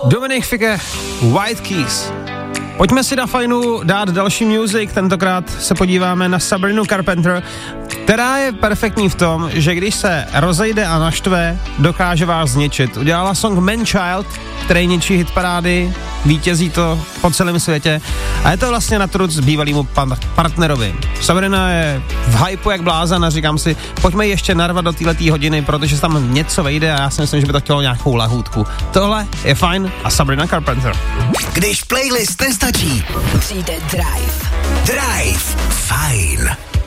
Dominik Fike, White Keys. Pojďme si na fajnu dát další music, tentokrát se podíváme na Sabrinu Carpenter, která je perfektní v tom, že když se rozejde a naštve, dokáže vás zničit. Udělala song Man Child, který ničí hitparády, vítězí to po celém světě a je to vlastně na truc bývalýmu partnerovi. Sabrina je v hypu jak blázen a říkám si, pojďme ještě narvat do této hodiny, protože tam něco vejde a já si myslím, že by to chtělo nějakou lahůdku. Tohle je fajn a Sabrina Carpenter. Když playlist nestačí, přijde Drive. Drive. Fajn.